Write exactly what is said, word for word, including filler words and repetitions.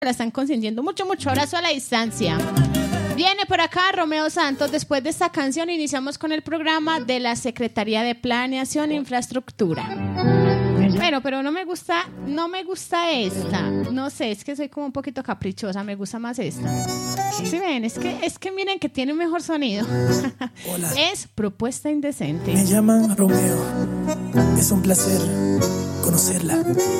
la están consintiendo mucho, mucho. Abrazo a la distancia. Viene por acá Romeo Santos. Después de esta canción iniciamos con el programa de la Secretaría de Planeación e Infraestructura. Bueno, pero no me gusta, no me gusta esta. No sé, es que soy como un poquito caprichosa. Me gusta más esta. ¿Sí ven? Es que, es que miren que tiene un mejor sonido. Es Propuesta Indecente. Me llaman Romeo. Es un placer conocerla.